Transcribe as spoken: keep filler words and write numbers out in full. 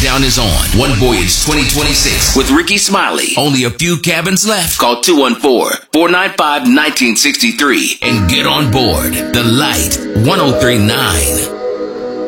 Countdown is on. One Voyage twenty twenty-six with Ricky Smiley. Only a few cabins left. Call two one four, four nine five, one nine six three and get on board. The Light one oh three point nine.